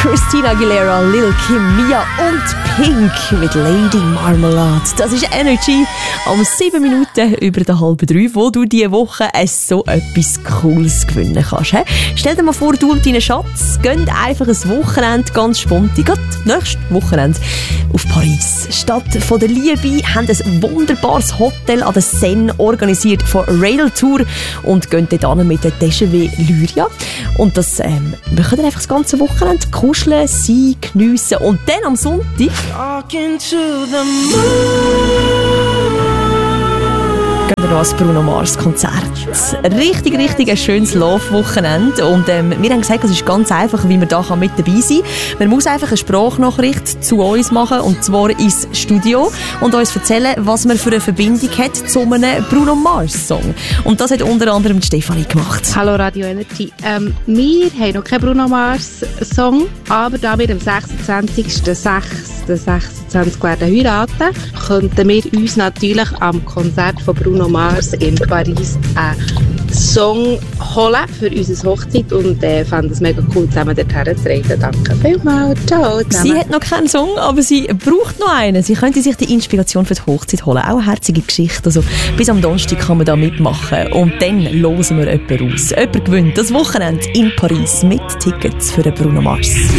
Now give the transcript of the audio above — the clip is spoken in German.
Christina Aguilera, Lil Kim, Mia und Pink mit Lady Marmalade. Das ist Energy um 7 Minuten über die 2:30, wo du diese Woche so etwas Cooles gewinnen kannst. He? Stell dir mal vor, du und deinen Schatz gehen einfach ein Wochenende ganz spontan, gerade nächstes Wochenende, auf Paris. Stadt von der Liebe haben ein wunderbares Hotel an der Seine organisiert von Rail Tour und gehen dort an mit der TGV Lyria. Und das wir können einfach das ganze Wochenende kuscheln, sein, geniessen und dann am Sonntag gehen wir noch ans Bruno Mars Konzert. Richtig ein schönes Love-Wochenende. Und wir haben gesagt, es ist ganz einfach, wie man da mit dabei sein kann. Man muss einfach eine Sprachnachricht zu uns machen, und zwar ins Studio, und uns erzählen, was man für eine Verbindung hat zu einem Bruno Mars-Song. Und das hat unter anderem Stefanie gemacht. Hallo Radio Energy. Wir haben noch keinen Bruno Mars-Song, aber da wir am 26.06.26 werden heiraten, könnten wir uns natürlich am Konzert von Bruno Mars in Paris einen Song holen für unsere Hochzeit und fanden es mega cool, zusammen dorthin zu reiten. Danke vielmals. Ciao zusammen. Sie hat noch keinen Song, aber sie braucht noch einen. Sie könnte sich die Inspiration für die Hochzeit holen. Auch eine herzige Geschichte. Also, bis am Donnerstag kann man da mitmachen. Und dann hören wir jemanden aus. Jemand gewinnt das Wochenende in Paris mit Tickets für den Bruno Mars.